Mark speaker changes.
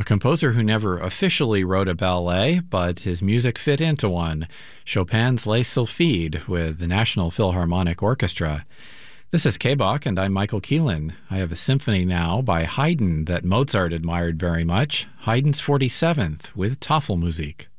Speaker 1: composer who never officially wrote a ballet, but his music fit into one, Chopin's Les Sylphides with the National Philharmonic Orchestra. This is K-Bach, and I'm Michael Keelan. I have a symphony now by Haydn that Mozart admired very much, Haydn's 47th with Tafelmusik.